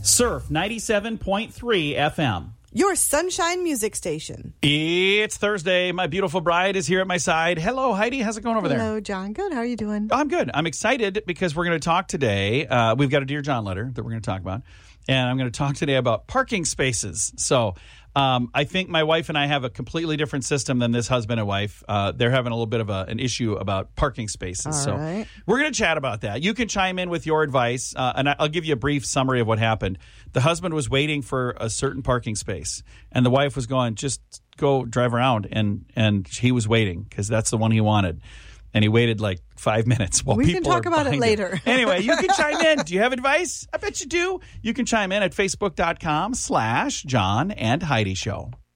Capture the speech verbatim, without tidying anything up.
Surf ninety-seven point three F M. Your sunshine music station. It's Thursday. My beautiful bride is here at my side. Hello, Heidi. How's it going over Hello, there? Hello, John. Good. How are you doing? I'm good. I'm excited because we're going to talk today. Uh, we've got a Dear John letter that we're going to talk about. And I'm going to talk today about parking spaces. So um, I think my wife and I have a completely different system than this husband and wife. Uh, they're having a little bit of a, an issue about parking spaces. All so right. we're going to chat about that. You can chime in with your advice, uh, and I'll give you a brief summary of what happened. The husband was waiting for a certain parking space, and the wife was going, just go drive around. And, and he was waiting because that's the one he wanted. And he waited like five minutes while we people can talk are about it behind later. him. Anyway, you can chime in. Do you have advice? I bet you do. You can chime in at facebook.com slash John and Heidi Show.